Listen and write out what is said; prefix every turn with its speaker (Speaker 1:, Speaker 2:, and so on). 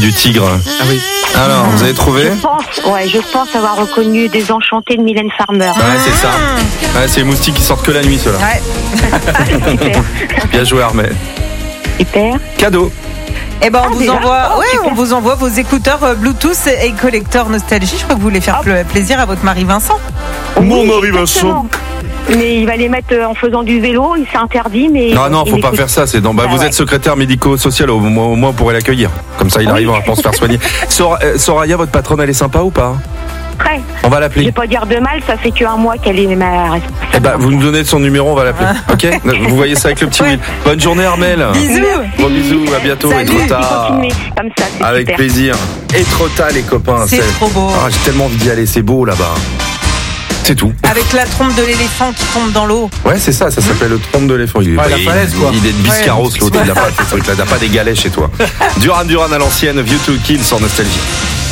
Speaker 1: du tigre.
Speaker 2: Ah oui.
Speaker 1: Alors, vous avez trouvé ?
Speaker 3: Je pense avoir reconnu Désenchanté de Mylène Farmer.
Speaker 1: Ouais, c'est ça. Ouais, c'est les moustiques qui sortent que la nuit, ceux-là.
Speaker 4: Ouais.
Speaker 3: Super.
Speaker 1: Bien joué, Armel.
Speaker 3: Super.
Speaker 1: Cadeau.
Speaker 4: Eh ben, on
Speaker 3: super.
Speaker 4: vous envoie vos écouteurs Bluetooth et collector nostalgie. Je crois que vous voulez faire plaisir à votre mari Vincent.
Speaker 1: Mon mari Vincent.
Speaker 3: Mais il va les mettre en faisant du vélo, il s'est interdit, mais...
Speaker 1: Non, faut pas faire ça. C'est dans. Vous êtes secrétaire médico-social, au moins on pourrait l'accueillir. Comme ça, il arrivera à se faire soigner. Soraya, votre patronne, elle est sympa ou pas ?
Speaker 3: Très.
Speaker 1: On va
Speaker 3: Je
Speaker 1: l'appeler.
Speaker 3: vais pas dire de mal, ça fait qu'un mois qu'elle est ma responsable.
Speaker 1: Eh ben, vous nous donnez son numéro, on va l'appeler. Ok ? Vous voyez ça avec le petit Will. Bonne journée, Armel.
Speaker 4: Bisous.
Speaker 1: Gros bisous, à bientôt.
Speaker 4: Salut.
Speaker 1: Et trop tard.
Speaker 3: Continuez comme ça, c'est
Speaker 1: Avec
Speaker 3: super.
Speaker 1: plaisir. Et trop tard, les copains.
Speaker 4: C'est trop beau.
Speaker 1: Ah, j'ai tellement envie d'y aller, c'est beau là-bas. C'est tout.
Speaker 4: Avec la trompe de l'éléphant qui tombe dans l'eau.
Speaker 1: Ouais, c'est ça s'appelle le trompe de l'éléphant.
Speaker 2: Ouais, la falaise, quoi.
Speaker 1: Il est de Biscarros, l'autre, il n'a pas ces trucs-là, il n'a pas des galets chez toi. Duran à l'ancienne, View to Kill sur Nostalgie.